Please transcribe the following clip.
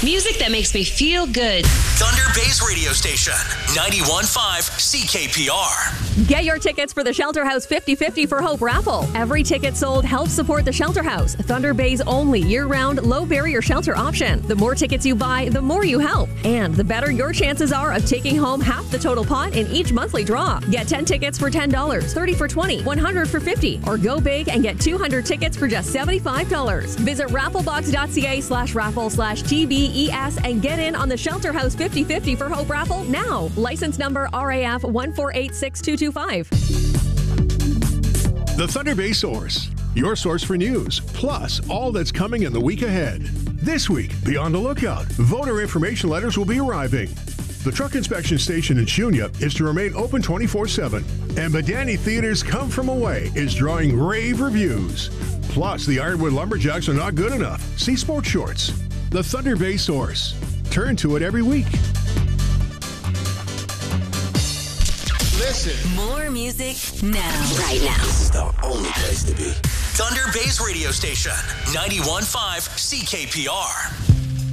Music that makes me feel good. Thunder Bay's radio station, 91.5 CKPR. Get your tickets for the Shelter House 50/50 for Hope raffle. Every ticket sold helps support the Shelter House, Thunder Bay's only year-round low-barrier shelter option. The more tickets you buy, the more you help. And the better your chances are of taking home half the total pot in each monthly draw. Get 10 tickets for $10, 30 for $20, 100 for $50, or go big and get 200 tickets for just $75. Visit rafflebox.ca/raffle/TBES and get in on the Shelter House 50/50 for Hope raffle now. License number RAF 1486225. The Thunder Bay Source, your source for news, plus all that's coming in the week ahead. This week, be on the lookout. Voter information letters will be arriving. The truck inspection station in Shunya is to remain open 24/7. And Badani Theater's Come From Away is drawing rave reviews. Plus, the Ironwood Lumberjacks are not good enough. See Sports Shorts. The Thunder Bay Source. Turn to it every week. Listen. More music now. Right now. This is the only place to be. Thunder Bay's radio station, 91.5 CKPR.